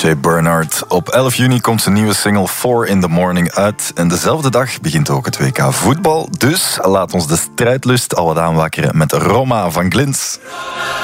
DJ Bernard. Op 11 juni komt zijn nieuwe single 4 in the Morning uit. En dezelfde dag begint ook het WK voetbal. Dus laat ons de strijdlust al wat aanwakkeren met Roma van Glins.